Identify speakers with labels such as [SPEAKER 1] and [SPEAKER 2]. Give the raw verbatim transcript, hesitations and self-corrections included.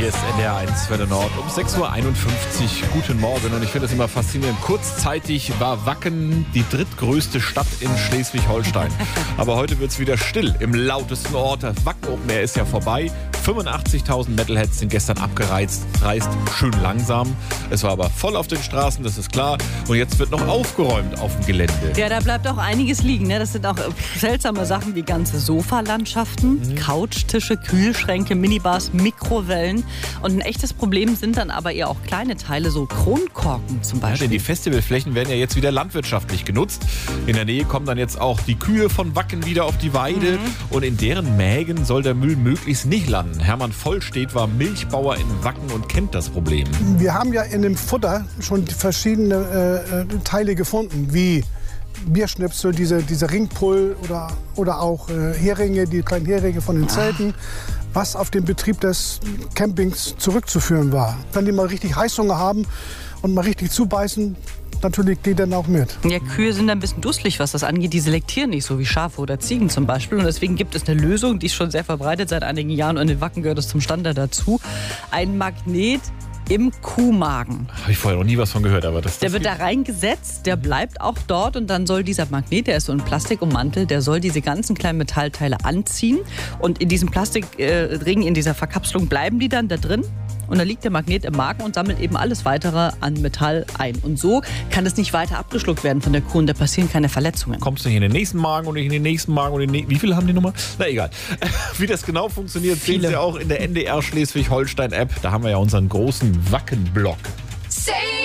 [SPEAKER 1] Hier ist N D R eins Welle Nord um sechs Uhr einundfünfzig. Guten Morgen. Und ich finde das immer faszinierend. Kurzzeitig war Wacken die drittgrößte Stadt in Schleswig-Holstein. Aber heute wird es wieder still im lautesten Ort. Das Wacken Open Air ist ja vorbei. fünfundachtzigtausend Metalheads sind gestern abgereist. Reist schön langsam. Es war aber voll auf den Straßen, das ist klar. Und jetzt wird noch aufgeräumt auf dem Gelände.
[SPEAKER 2] Ja, da bleibt auch einiges liegen. Ne? Das sind auch seltsame Sachen wie ganze Sofalandschaften, mhm. Couchtische, Kühlschränke, Minibars, Mikrowellen. Und ein echtes Problem sind dann aber eher auch kleine Teile, so Kronkorken zum Beispiel.
[SPEAKER 1] Ja, denn die Festivalflächen werden ja jetzt wieder landwirtschaftlich genutzt. In der Nähe kommen dann jetzt auch die Kühe von Wacken wieder auf die Weide. Mhm. Und in deren Mägen soll der Müll möglichst nicht landen. Hermann Vollstedt war Milchbauer in Wacken und kennt das Problem.
[SPEAKER 3] Wir haben ja in dem Futter schon verschiedene äh, Teile gefunden, wie Bierschnipsel, diese, diese Ringpull oder, oder auch äh, Heringe, die kleinen Heringe von den Zelten, ah. was auf den Betrieb des Campings zurückzuführen war. Wenn die mal richtig Heißhunger haben und mal richtig zubeißen, natürlich geht dann auch mit.
[SPEAKER 2] Ja, Kühe sind ein bisschen dusselig, was das angeht. Die selektieren nicht so wie Schafe oder Ziegen zum Beispiel. Und deswegen gibt es eine Lösung, die ist schon sehr verbreitet seit einigen Jahren. Und in Wacken gehört es zum Standard dazu. Ein Magnet im Kuhmagen.
[SPEAKER 1] Habe ich vorher noch nie was von gehört. Aber das, das
[SPEAKER 2] der wird da reingesetzt, der bleibt auch dort. Und dann soll dieser Magnet, der ist so ein Plastik ummantelt, der soll diese ganzen kleinen Metallteile anziehen. Und in diesem Plastikring, in dieser Verkapselung bleiben die dann da drin. Und da liegt der Magnet im Magen und sammelt eben alles Weitere an Metall ein. Und so kann es nicht weiter abgeschluckt werden von der Kuh und da passieren keine Verletzungen.
[SPEAKER 1] Kommst du nicht in den nächsten Magen und nicht in den nächsten Magen und in den Wie viele haben die Nummer? Na egal. Wie das genau funktioniert, sehen Sie auch in der N D R Schleswig-Holstein-App. Da haben wir ja unseren großen Wacken-Blog.